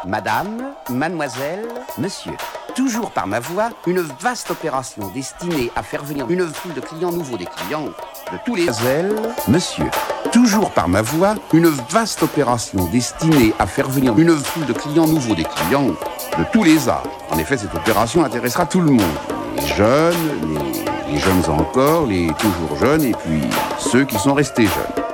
Madame, mademoiselle, monsieur. Toujours par ma voix, une vaste opération destinée à faire venir une foule de clients nouveaux, des clients de tous les ailes. Monsieur. Toujours par ma voix, une vaste opération destinée à faire venir une foule de clients nouveaux, des clients de tous les âges. En effet, cette opération intéressera tout le monde. Les jeunes, les jeunes encore, les toujours jeunes, et puis ceux qui sont restés jeunes.